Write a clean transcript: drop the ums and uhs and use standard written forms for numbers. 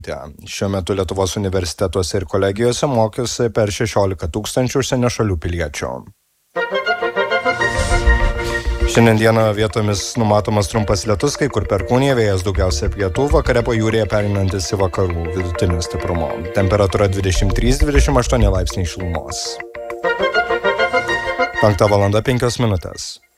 Šiuo metu Lietuvos universitetuose ir kolegijose mokosi per 16 000 užsienio šalių piliečių. Šiandien dieną vietomis numatomas trumpas lietus, kai kur perkūnija, vėjas daugiausia pietų, vakare pajūryje pereinantis į vakarų vidutinio stiprumo. Temperatūra 23–28 laipsniai šilumos. 5:05 minutės.